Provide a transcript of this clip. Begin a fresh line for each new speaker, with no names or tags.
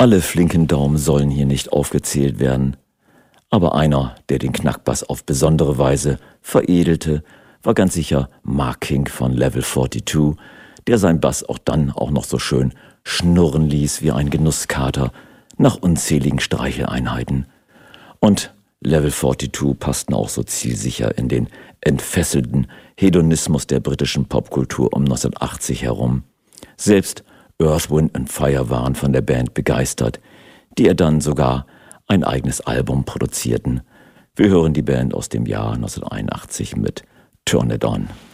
Alle flinken Daumen sollen hier nicht aufgezählt werden. Aber einer, der den Knackbass auf besondere Weise veredelte, war ganz sicher Mark King von Level 42, der sein Bass auch noch so schön schnurren ließ wie ein Genusskater nach unzähligen Streicheleinheiten. Und Level 42 passten auch so zielsicher in den entfesselten Hedonismus der britischen Popkultur um 1980 herum. Selbst Earth, Wind and Fire waren von der Band begeistert, die ihr dann sogar ein eigenes Album produzierten. Wir hören die Band aus dem Jahr 1981 mit Turn It On.